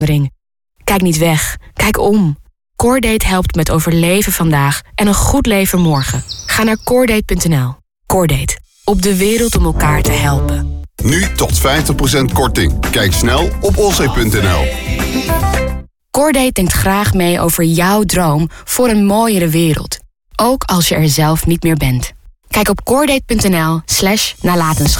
Kijk niet weg, kijk om. Coordate helpt met overleven vandaag en een goed leven morgen. Ga naar coordate.nl. Coordate, op de wereld om elkaar te helpen. Nu tot 50% korting. Kijk snel op olzee.nl. Coordate denkt graag mee over jouw droom voor een mooiere wereld. Ook als je er zelf niet meer bent. Kijk op coordate.nl/nalatenschap.